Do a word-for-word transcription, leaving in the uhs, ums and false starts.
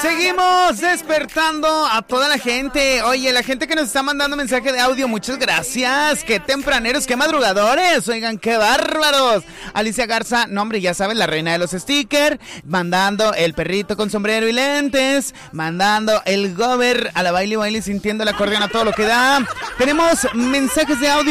Seguimos despertando a toda la gente. Oye, la gente que nos está mandando mensaje de audio, muchas gracias. Qué tempraneros, qué madrugadores. Oigan, qué bárbaros. Alicia Garza, no hombre, ya saben, la reina de los stickers. Mandando el perrito con sombrero y lentes. Mandando el gober a la baile baile sintiendo el acordeón a todo lo que da. Tenemos mensajes de audio.